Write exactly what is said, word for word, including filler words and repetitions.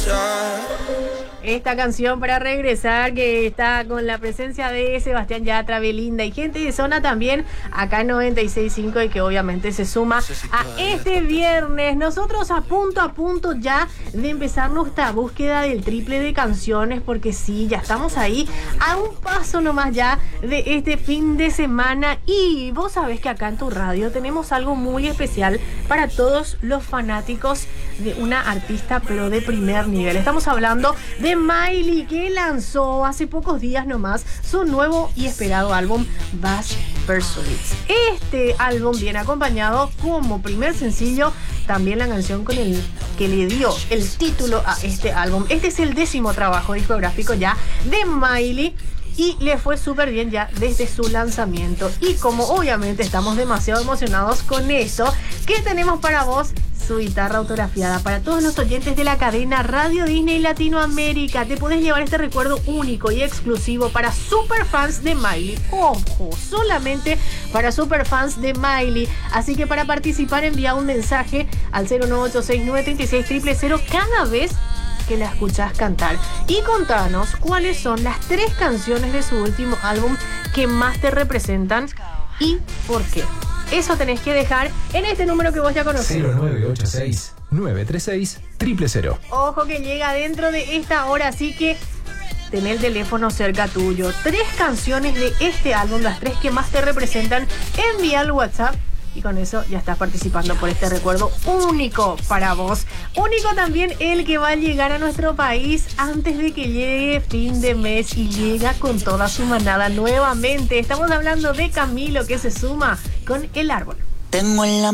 Esta canción para regresar, que está con la presencia de Sebastián Yatra, Belinda y gente de zona también acá en noventa y seis punto cinco, y que obviamente se suma a este viernes. Nosotros a punto a punto ya de empezar nuestra búsqueda del triple de canciones, porque sí, ya estamos ahí a un paso nomás ya de este fin de semana. Y vos sabés que acá en tu radio tenemos algo muy especial para todos los fanáticos de una artista pero de primer nivel. Estamos hablando de Miley, que lanzó hace pocos días nomás su nuevo y esperado álbum Bad Pursuits. Este álbum viene acompañado como primer sencillo también la canción con el que le dio el título a este álbum. Este es el décimo trabajo discográfico ya de Miley y le fue súper bien ya desde su lanzamiento. Y como obviamente estamos demasiado emocionados con esto, ¿qué tenemos para vos? Su guitarra autografiada para todos los oyentes de la cadena Radio Disney Latinoamérica. Te podés llevar este recuerdo único y exclusivo para superfans de Miley. Ojo, solamente para superfans de Miley. Así que para participar envía un mensaje al cero nueve ocho seis nueve tres seis cero cero cero cada vez que la escuchás cantar. Y contanos cuáles son las tres canciones de su último álbum que más te representan y por qué. Eso tenés que dejar en este número que vos ya conocés. cero nueve ocho seis nueve tres seis cero cero cero. Ojo que llega dentro de esta hora, así que ten el teléfono cerca tuyo. Tres canciones de este álbum, las tres que más te representan, envía al WhatsApp. Y con eso ya estás participando por este recuerdo único para vos. Único también el que va a llegar a nuestro país antes de que llegue fin de mes, y llega con toda su manada nuevamente. Estamos hablando de Camilo, que se suma con El Árbol. Tengo en la